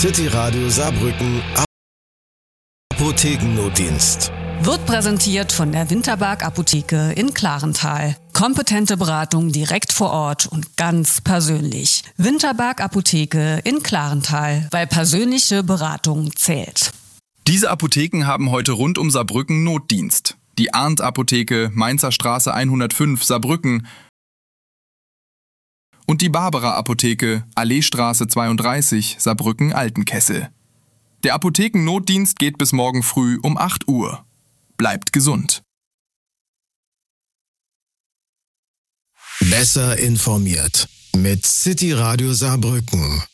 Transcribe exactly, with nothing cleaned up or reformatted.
City Radio Saarbrücken Apothekennotdienst. Wird präsentiert von der Winterberg Apotheke in Klarenthal. Kompetente Beratung direkt vor Ort und ganz persönlich. Winterberg Apotheke in Klarenthal, weil persönliche Beratung zählt. Diese Apotheken haben heute rund um Saarbrücken Notdienst. Die Arndt Apotheke, Mainzer Straße hundertfünf, Saarbrücken. Und die Barbara Apotheke, Alleestraße zweiunddreißig, Saarbrücken-Altenkessel. Der Apothekennotdienst geht bis morgen früh um acht Uhr. Bleibt gesund. Besser informiert mit City Radio Saarbrücken.